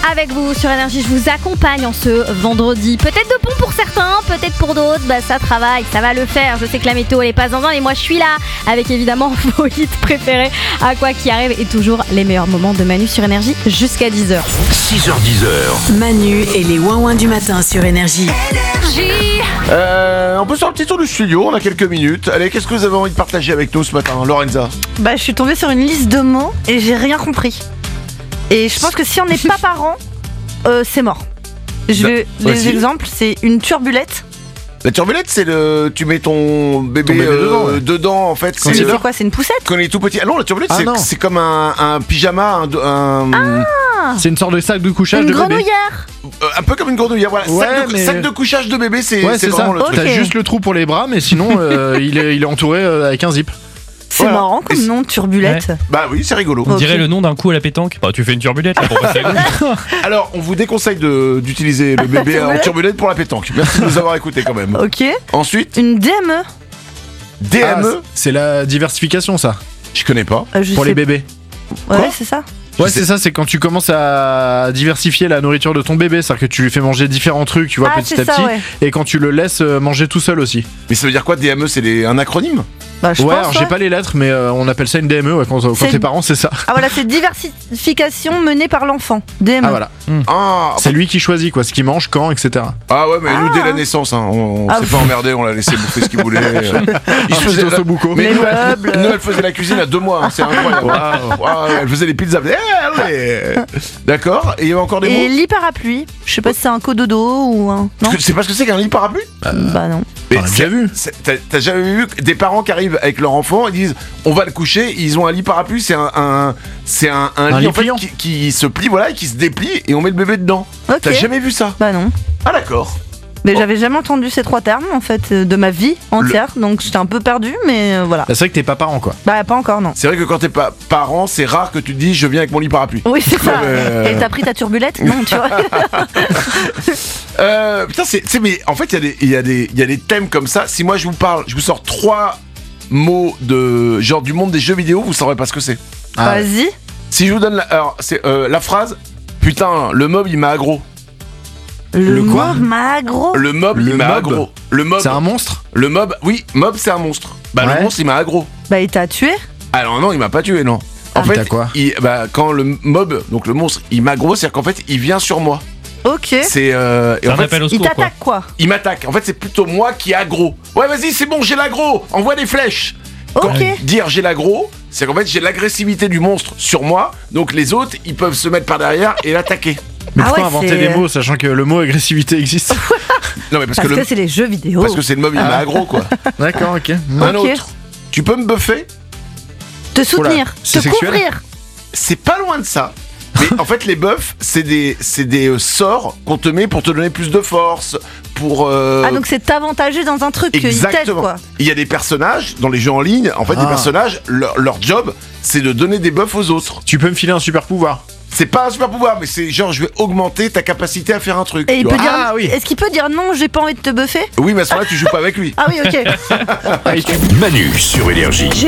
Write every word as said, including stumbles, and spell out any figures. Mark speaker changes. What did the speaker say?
Speaker 1: avec vous sur Énergie. Je vous accompagne en ce vendredi. Peut-être de pont pour certains, peut-être pour d'autres. Bah, ça travaille, ça va le faire. Je sais que la météo elle est pas zinzin et moi je suis là avec évidemment vos hits préférés. À quoi qu'il arrive et toujours les meilleurs moments de Manu sur Énergie jusqu'à dix heures.
Speaker 2: six heures dix heures.
Speaker 3: Manu et les ouin-ouin du matin sur Énergie.
Speaker 1: Énergie.
Speaker 4: Euh, on peut faire un petit tour du studio, on a quelques minutes. Allez, qu'est-ce que vous avez envie de partager avec nous ce matin, Lorenza?
Speaker 5: Bah, je suis tombée sur une liste de mots et j'ai rien compris. Et je pense que si on n'est pas parent, euh, c'est mort. Je vais,
Speaker 4: Bah,
Speaker 5: les
Speaker 4: vas-y.
Speaker 5: exemples, c'est une turbulette.
Speaker 4: La turbulette, c'est le. Tu mets ton bébé,
Speaker 2: Ton bébé
Speaker 4: euh,
Speaker 2: dedans, ouais.
Speaker 4: dedans, en fait.
Speaker 2: Quand
Speaker 4: C'est
Speaker 5: C'est
Speaker 4: le-
Speaker 5: quoi? C'est une poussette?
Speaker 4: quand il est tout petit. Ah non, la turbulette,
Speaker 2: Ah
Speaker 4: c'est,
Speaker 2: non.
Speaker 4: c'est comme un, un pyjama, un. un
Speaker 2: C'est une sorte de sac de couchage
Speaker 5: Une
Speaker 2: de bébé.
Speaker 5: grenouillère.
Speaker 4: euh, un peu comme une grenouillère, voilà.
Speaker 2: Ouais,
Speaker 4: sac, de,
Speaker 2: mais-
Speaker 4: sac de couchage de bébé, c'est,
Speaker 2: Ouais,
Speaker 4: c'est
Speaker 2: c'est ça.
Speaker 4: vraiment le truc.
Speaker 2: T'as
Speaker 5: Ok.
Speaker 2: juste le trou pour les bras, mais sinon, euh, il, est, il est entouré euh, avec un zip.
Speaker 5: C'est
Speaker 4: Voilà.
Speaker 5: marrant
Speaker 4: Et
Speaker 5: comme
Speaker 4: c'est-
Speaker 5: nom, turbulette.
Speaker 4: Bah oui, c'est rigolo.
Speaker 6: On
Speaker 5: Ok.
Speaker 6: dirait le nom d'un coup à la pétanque. Bah, tu fais une turbulette là pour passer la gauche.
Speaker 4: Alors, on vous déconseille de, d'utiliser le bébé en
Speaker 5: turbulette.
Speaker 4: turbulette pour la pétanque. Merci de nous avoir écoutés quand même.
Speaker 5: Ok.
Speaker 4: Ensuite,
Speaker 5: Une D M E.
Speaker 4: D M E,
Speaker 2: Ah, c'est la diversification, ça,
Speaker 4: je connais pas.
Speaker 5: Euh, je
Speaker 2: pour
Speaker 5: sais-
Speaker 2: les bébés.
Speaker 5: Ouais,
Speaker 4: Quoi
Speaker 5: c'est ça.
Speaker 2: Ouais,
Speaker 4: sais-
Speaker 2: c'est ça, c'est quand tu commences à diversifier la nourriture de ton bébé, c'est-à-dire que tu lui fais manger différents trucs, tu vois,
Speaker 5: Ah,
Speaker 2: petit
Speaker 5: c'est
Speaker 2: à
Speaker 5: ça,
Speaker 2: petit,
Speaker 5: ouais.
Speaker 2: et quand tu le laisses euh, manger tout seul aussi.
Speaker 4: Mais ça veut dire quoi, D M E? C'est des- un acronyme?
Speaker 5: Bah, je
Speaker 2: ouais,
Speaker 5: pense.
Speaker 2: alors
Speaker 5: ouais.
Speaker 2: j'ai pas les lettres, mais euh, on appelle ça une D M E, ouais, quand, quand
Speaker 5: C'est-
Speaker 2: t'es parent, c'est ça.
Speaker 5: Ah voilà, c'est diversification menée par l'enfant. D M E.
Speaker 2: Ah voilà,
Speaker 4: Ah,
Speaker 2: c'est lui qui choisit quoi, ce qu'il mange, quand, et cetera.
Speaker 4: ah ouais, mais nous,
Speaker 5: Ah.
Speaker 4: dès la naissance, hein, on, on
Speaker 5: Ah,
Speaker 4: s'est
Speaker 5: vous-
Speaker 4: pas emmerdé, on l'a laissé bouffer ce qu'il voulait. Il se faisait
Speaker 2: Petit osso bucco.
Speaker 4: Mais
Speaker 5: Les
Speaker 4: nous,
Speaker 5: meubles.
Speaker 4: nous, elle faisait la cuisine à deux mois, hein, c'est incroyable. Waouh, elle faisait les pizzas. Eh, allez. D'accord, et il y avait encore des
Speaker 5: Et
Speaker 4: mots?
Speaker 5: lit parapluie. Je sais pas si c'est un cododo ou un. Non.
Speaker 4: Tu sais pas ce que c'est qu'un lit parapluie?
Speaker 5: Bah non.
Speaker 4: Mais
Speaker 2: on l'a
Speaker 4: c'est-
Speaker 2: déjà vu.
Speaker 4: c'est- T'as, t'as jamais vu des parents qui arrivent avec leur enfant et disent on va le coucher, ils ont un lit parapluie, c'est un, un- c'est un, un
Speaker 2: Un
Speaker 4: lit,
Speaker 2: lit
Speaker 4: en fait,
Speaker 2: pliant.
Speaker 4: qui, qui se plie, voilà, et qui se déplie et on met le bébé dedans.
Speaker 5: Ok.
Speaker 4: T'as jamais vu ça?
Speaker 5: Bah non.
Speaker 4: Ah d'accord.
Speaker 5: Mais
Speaker 4: Oh.
Speaker 5: j'avais jamais entendu ces trois termes en fait euh, de ma vie entière, donc j'étais un peu perdue, mais euh, voilà.
Speaker 2: C'est vrai que t'es pas parent quoi.
Speaker 5: Bah pas encore non.
Speaker 4: C'est vrai que quand t'es pas parent, c'est rare que tu te dis je viens avec mon lit parapluie.
Speaker 5: Oui c'est ça.
Speaker 4: Euh.
Speaker 5: Et t'as pris ta turbulette? Non tu vois.
Speaker 4: Euh, putain, c'est, c'est- mais en fait, il y a des, il y a des, il y a des thèmes comme ça. Si moi je vous parle, je vous sors trois mots de genre du monde des jeux vidéo, vous saurez pas ce que c'est.
Speaker 2: Ah,
Speaker 5: Vas-y.
Speaker 4: Si je vous donne la, alors c'est euh, la phrase, putain, le mob il m'a aggro.
Speaker 5: Le,
Speaker 2: Le quoi
Speaker 5: mob m'a aggro.
Speaker 4: Le mob
Speaker 2: Le
Speaker 4: il m'a
Speaker 2: mob
Speaker 4: aggro. Le mob,
Speaker 2: c'est un monstre.
Speaker 4: le mob, oui, mob c'est un monstre. Bah
Speaker 2: Ouais.
Speaker 4: le monstre il m'a aggro.
Speaker 5: Bah il t'a tué.
Speaker 4: Alors non, il m'a pas tué, non. En
Speaker 5: Ah.
Speaker 4: fait,
Speaker 2: T'as quoi
Speaker 4: il- bah, quand le mob, donc le monstre, il m'aggro, c'est-à-dire qu'en fait, il vient sur moi.
Speaker 5: Ok.
Speaker 4: C'est euh, et
Speaker 6: C'est
Speaker 4: en
Speaker 6: un
Speaker 4: fait,
Speaker 6: appel au
Speaker 5: Il
Speaker 6: secours quoi.
Speaker 5: t'attaque quoi.
Speaker 4: il m'attaque. En fait, c'est plutôt moi qui ai aggro. Ouais, vas-y, c'est bon, j'ai l'aggro. Envoie des flèches. Quand-
Speaker 5: Ok.
Speaker 4: Dire j'ai l'aggro, c'est qu'en fait, j'ai l'agressivité du monstre sur moi. Donc les autres, ils peuvent se mettre par derrière et l'attaquer.
Speaker 2: Mais
Speaker 5: Ah
Speaker 2: pourquoi
Speaker 5: ouais,
Speaker 2: inventer
Speaker 5: c'est-
Speaker 2: des mots sachant que le mot agressivité existe?
Speaker 4: Non, mais parce,
Speaker 5: Parce
Speaker 4: que,
Speaker 5: que,
Speaker 4: le,
Speaker 5: c'est les jeux vidéo.
Speaker 4: parce que c'est le mob, il m'a aggro, quoi.
Speaker 2: D'accord, ok.
Speaker 4: Un
Speaker 5: Ok.
Speaker 4: autre. Tu peux me buffer?
Speaker 5: Te soutenir,
Speaker 2: c'est
Speaker 5: te
Speaker 2: sexuel
Speaker 5: couvrir.
Speaker 4: C'est pas loin de ça. Mais en fait, les buffs, c'est des, c'est des euh, sorts qu'on te met pour te donner plus de force, pour. euh,
Speaker 5: Ah donc c'est t'avantager dans un truc qu'ils t'aident
Speaker 4: Exactement.
Speaker 5: quoi.
Speaker 4: Il y a des personnages dans les jeux en ligne. En fait,
Speaker 2: Ah.
Speaker 4: des personnages, leur, leur job, c'est de donner des buffs aux autres.
Speaker 2: Tu peux me filer un super pouvoir.
Speaker 4: C'est pas un super pouvoir, mais c'est genre je vais augmenter ta capacité à faire un truc.
Speaker 5: Et il
Speaker 4: tu
Speaker 5: peut
Speaker 4: vois.
Speaker 5: dire.
Speaker 2: Ah, oui.
Speaker 5: Est-ce qu'il peut dire non, j'ai pas envie de te buffer?
Speaker 4: Oui, mais à ce moment-là, tu joues pas avec lui.
Speaker 5: Ah oui ok.
Speaker 2: Ah, et tu- Ah, Manu sur Énergie.